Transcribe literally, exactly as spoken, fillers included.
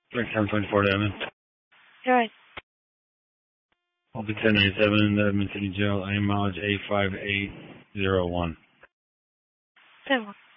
ten twenty-four to Edmond. All right. I'll be ten ninety-seven, Edmond City Jail, A mileage eight five eight zero one. ten one.